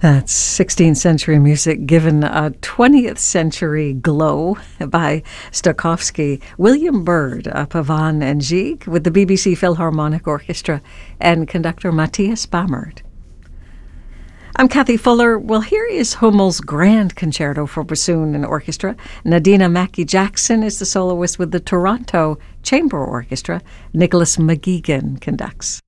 That's 16th century music given a 20th century glow by Stokowski. William Byrd, Pavan and Gigue with the BBC Philharmonic Orchestra and conductor Matthias Bamert. I'm Kathy Fuller. Well, here is Hummel's Grand Concerto for Bassoon and Orchestra. Nadina Mackie-Jackson is the soloist with the Toronto Chamber Orchestra. Nicholas McGeegan conducts.